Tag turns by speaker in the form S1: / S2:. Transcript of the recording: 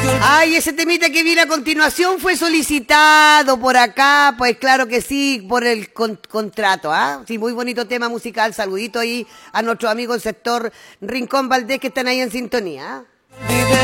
S1: Ay, ese temita que viene a continuación fue solicitado por acá, pues claro que sí, por el contrato, ¿ah? Sí, muy bonito tema musical, saludito ahí a nuestros amigos del sector Rincón Valdés que están ahí en sintonía, ¿ah?